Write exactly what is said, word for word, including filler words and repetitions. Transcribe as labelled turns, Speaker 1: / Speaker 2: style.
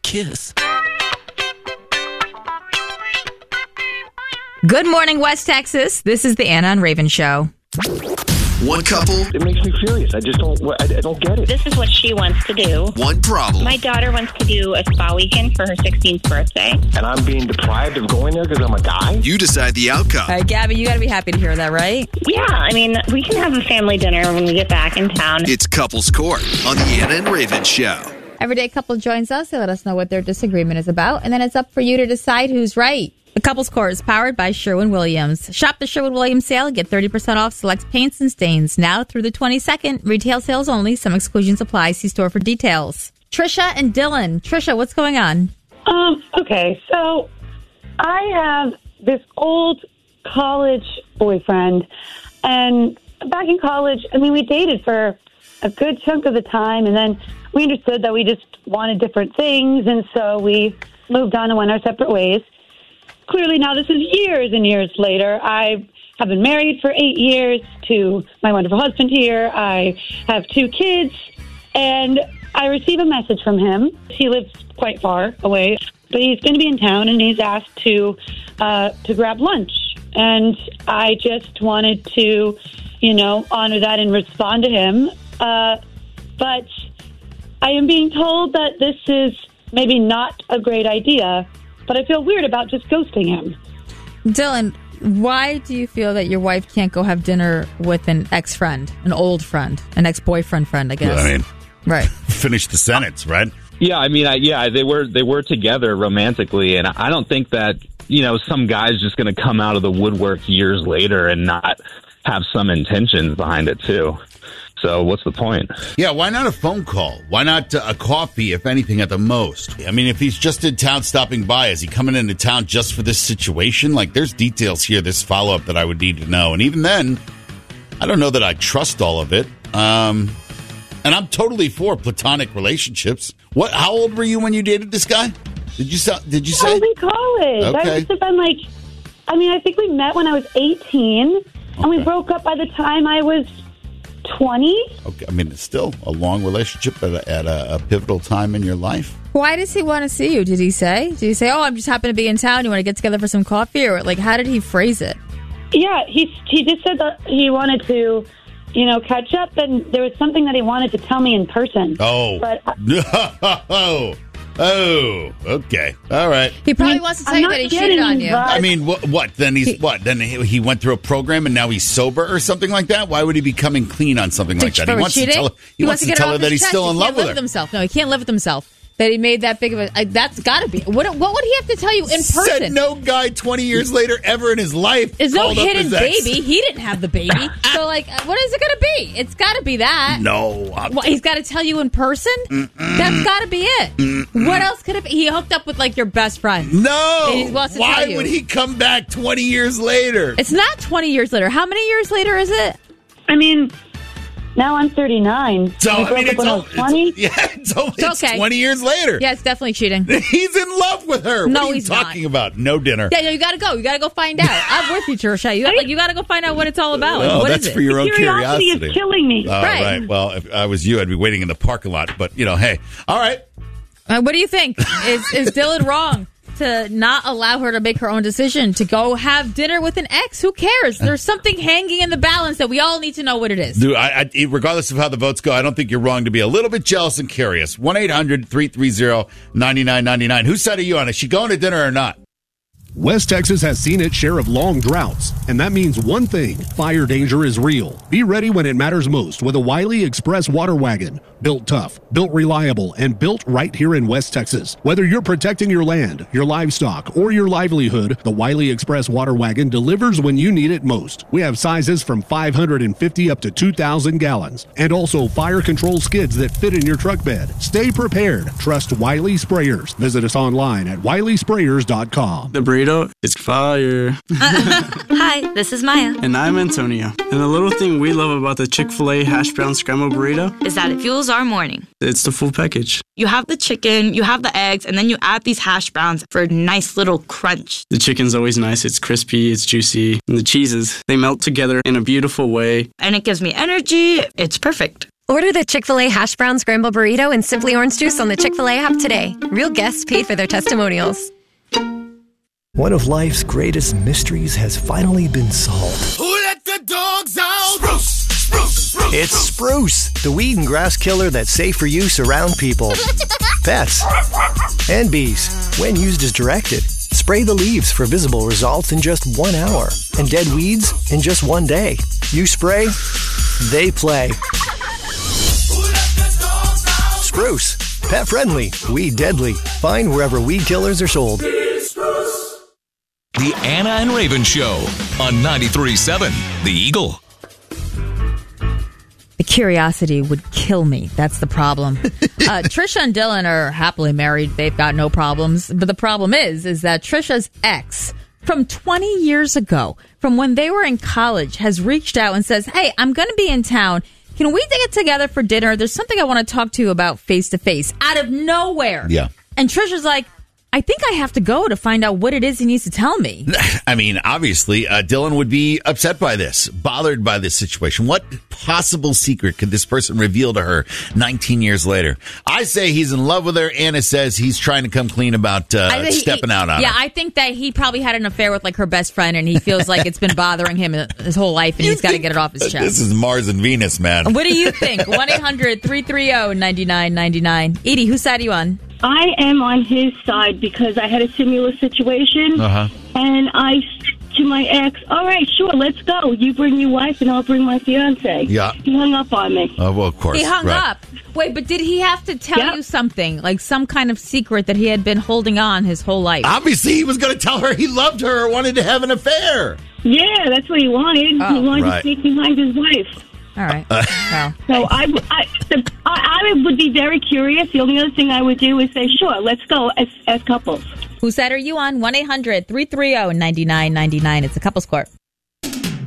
Speaker 1: Kiss.
Speaker 2: Good morning, West Texas. This is the Anna and Raven Show.
Speaker 1: One couple.
Speaker 3: It makes me furious. I just don't. I, I don't get it.
Speaker 4: This is what she wants to do.
Speaker 1: One problem.
Speaker 4: My daughter wants to do a spa weekend for her sixteenth birthday.
Speaker 3: And I'm being deprived of going there because I'm a guy?
Speaker 1: You decide the outcome.
Speaker 2: All right, Gabby, you got to be happy to hear that, right?
Speaker 4: Yeah, I mean, we can have a family dinner when we get back in town.
Speaker 1: It's Couples Court on the Anna and Raven Show.
Speaker 2: Everyday couple joins us. They let us know what their disagreement is about, and then it's up for you to decide who's right. The Couples Court is powered by Sherwin-Williams. Shop the Sherwin-Williams sale and get thirty percent off select paints and stains. Now through the twenty-second. Retail sales only. Some exclusions apply. See store for details. Trisha and Dylan. Trisha, what's going on?
Speaker 5: Um, okay, so I have this old college boyfriend, and back in college, I mean, we dated for a good chunk of the time, and then we understood that we just wanted different things, and so we moved on and went our separate ways. Clearly, now this is years and years later. I have been married for eight years to my wonderful husband here. I have two kids, and I receive a message from him. He lives quite far away, but he's going to be in town, and he's asked to uh, to grab lunch. And I just wanted to, you know, honor that and respond to him. Uh, but I am being told that this is maybe not a great idea. But I feel weird about just ghosting him.
Speaker 2: Dylan, why do you feel that your wife can't go have dinner with an ex-friend, an old friend, an ex-boyfriend friend, I guess?
Speaker 6: I mean,
Speaker 2: right.
Speaker 6: Finish the sentence, right?
Speaker 7: Yeah, I mean, I, yeah, they were they were together romantically, and I don't think that, you know, some guy's just going to come out of the woodwork years later and not have some intentions behind it, too. So what's the point?
Speaker 6: Yeah, why not a phone call? Why not uh, a coffee, if anything, at the most? I mean, if he's just in town stopping by, is he coming into town just for this situation? Like, there's details here, this follow-up that I would need to know. And even then, I don't know that I trust all of it. Um, and I'm totally for platonic relationships. What? How old were you when you dated this guy? Did you, did you say?
Speaker 5: I was in college.
Speaker 6: Okay.
Speaker 5: I must have been like, I mean, I think we met when I was eighteen, and we
Speaker 6: Okay.
Speaker 5: broke up by the time I was twenty.
Speaker 6: Okay, I mean, it's still a long relationship at a, at a, a pivotal time in your life.
Speaker 2: Why does he want to see you? Did he say? Did he say, oh, I'm just happen to be in town. You want to get together for some coffee? Or, like, how did he phrase it?
Speaker 5: Yeah, he he just said that he wanted to, you know, catch up, and there was something that he wanted to tell me in person.
Speaker 6: Oh.
Speaker 5: But
Speaker 6: oh. Oh, okay. All right.
Speaker 2: He probably
Speaker 5: I mean,
Speaker 2: wants to tell
Speaker 5: I'm
Speaker 2: you
Speaker 5: not
Speaker 2: that he
Speaker 5: kidding,
Speaker 2: cheated on you.
Speaker 5: but-
Speaker 6: I mean, what? what then he's
Speaker 2: He-
Speaker 6: what? Then he, he went through a program and now he's sober or something like that? Why would he be coming clean on something like that? He
Speaker 2: For
Speaker 6: wants
Speaker 2: cheating?
Speaker 6: to tell her, he wants to
Speaker 2: get it
Speaker 6: tell
Speaker 2: off
Speaker 6: her that
Speaker 2: his
Speaker 6: he's
Speaker 2: chest.
Speaker 6: still in
Speaker 2: He
Speaker 6: love
Speaker 2: can't
Speaker 6: with
Speaker 2: live
Speaker 6: her.
Speaker 2: with himself. No, he can't live with himself. That he made that big of a... I, that's got to be... What, what would he have to tell you in person?
Speaker 6: Said no guy twenty years later ever in his life.
Speaker 2: There's no
Speaker 6: called up
Speaker 2: hidden
Speaker 6: his ex.
Speaker 2: baby. He didn't have the baby. So, like, what is it going to be? It's got to be that.
Speaker 6: No. I'm-
Speaker 2: What, he's got to tell you in person? Mm-mm. That's got to be it. Mm-mm. What else could it be? He hooked up with, like, your best friend.
Speaker 6: No.
Speaker 2: And he wants to
Speaker 6: Why
Speaker 2: tell you.
Speaker 6: would he come back twenty years later?
Speaker 2: It's not twenty years later. How many years later is it?
Speaker 5: I mean, now I'm thirty-nine.
Speaker 6: So,
Speaker 5: we
Speaker 6: I
Speaker 5: broke
Speaker 6: mean,
Speaker 5: up
Speaker 6: it's,
Speaker 5: when I
Speaker 6: all,
Speaker 5: was twenty.
Speaker 6: it's, yeah, it's, only,
Speaker 2: It's okay.
Speaker 6: it's twenty years later.
Speaker 2: Yeah, it's definitely cheating.
Speaker 6: He's in love with her.
Speaker 2: No,
Speaker 6: what are you
Speaker 2: he's not.
Speaker 6: talking about? No dinner.
Speaker 2: Yeah, no, you got to go. You got to go find out. I'm with you, Trisha. You got, like, you got to go find out what it's all about.
Speaker 6: Oh,
Speaker 2: what
Speaker 6: that's
Speaker 2: is it?
Speaker 6: for your own
Speaker 5: Curiosity
Speaker 6: curiosity.
Speaker 5: is killing me.
Speaker 6: All
Speaker 2: Right.
Speaker 6: right. Well, if I was you, I'd be waiting in the parking lot. But, you know, hey. All right.
Speaker 2: Uh, what do you think? Is is Dylan wrong to not allow her to make her own decision to go have dinner with an ex? Who cares? There's something hanging in the balance that we all need to know what it is.
Speaker 6: Dude, I, I, regardless of how the votes go, I don't think you're wrong to be a little bit jealous and curious. one eight hundred three three zero nine nine nine nine. Whose side are you on? Is she going to dinner or not?
Speaker 8: West Texas has seen its share of long droughts, and that means one thing: fire danger is real. Be ready when it matters most with a Wiley Express water wagon. Built tough, built reliable, and built right here in West Texas. Whether you're protecting your land, your livestock, or your livelihood, the Wiley Express water wagon delivers when you need it most. We have sizes from five hundred fifty up to two thousand gallons, and also fire control skids that fit in your truck bed. Stay prepared. Trust Wiley Sprayers. Visit us online at wiley sprayers dot com.
Speaker 9: The burrito is fire.
Speaker 10: Hi, this is Maya.
Speaker 9: And I'm Antonio. And the little thing we love about the Chick-fil-A hash brown scramble burrito
Speaker 10: Is that it fuels our morning.
Speaker 9: it's the full package.
Speaker 10: You have the chicken, you have the eggs, and then you add these hash browns for a nice little crunch.
Speaker 9: The chicken's always nice. It's crispy, it's juicy. And the cheeses, they melt together in a beautiful way.
Speaker 10: And it gives me energy. It's perfect.
Speaker 11: Order the Chick-fil-A Hash Brown Scramble Burrito and Simply Orange Juice on the Chick-fil-A app today. Real guests paid for their testimonials.
Speaker 12: One of life's greatest mysteries has finally been solved.
Speaker 13: Who let the dogs out? Spruce, spruce, spruce.
Speaker 12: It's Spruce, the weed and grass killer that's safe for use around people, pets, and bees. When used as directed, spray the leaves for visible results in just one hour and dead weeds in just one day. You spray, they play. Spruce, pet friendly, weed deadly. Find wherever weed killers are sold.
Speaker 14: The Anna and Raven Show on ninety-three point seven The Eagle.
Speaker 2: The curiosity would kill me. That's the problem. uh, Trisha and Dylan are happily married. They've got no problems. But the problem is, is that Trisha's ex from twenty years ago, from when they were in college, has reached out and says, hey, I'm going to be in town. Can we get together for dinner? There's something I want to talk to you about face to face. Out of nowhere.
Speaker 6: Yeah.
Speaker 2: And Trisha's like, I think I have to go to find out what it is he needs to tell me.
Speaker 6: I mean, obviously, uh, Dylan would be upset by this, bothered by this situation. What possible secret could this person reveal to her nineteen years later? I say he's in love with her. Anna says he's trying to come clean about uh,
Speaker 2: I think he-
Speaker 6: stepping out on
Speaker 2: Yeah,
Speaker 6: her.
Speaker 2: I think that he probably had an affair with like her best friend, and he feels like it's been bothering him his whole life, and he's got to get it off his chest.
Speaker 6: This is Mars and Venus, man.
Speaker 2: What do you think? one eight hundred three three zero nine nine nine nine. Edie, whose side are you on?
Speaker 15: I am on his side because I had a similar situation,
Speaker 6: Uh-huh.
Speaker 15: and I said to my ex, all right, sure, let's go. You bring your wife, and I'll bring my fiance.
Speaker 6: Yeah.
Speaker 15: He hung up on me.
Speaker 6: Oh, well, of course.
Speaker 2: He hung
Speaker 6: right.
Speaker 2: up. Wait, but did he have to tell
Speaker 15: Yep.
Speaker 2: you something? Like some kind of secret that he had been holding on his whole life?
Speaker 6: Obviously, he was going to tell her he loved her or wanted to have an affair.
Speaker 15: Yeah, that's what he wanted.
Speaker 2: Oh.
Speaker 15: he wanted
Speaker 6: Right.
Speaker 15: to sneak behind his wife.
Speaker 2: All right. Well,
Speaker 15: So I, I, the, I, I would be very curious. The only other thing I would do is say, sure, let's go as, as couples.
Speaker 2: whose side are you on? one eight hundred three three zero nine nine nine nine. It's a couple's court.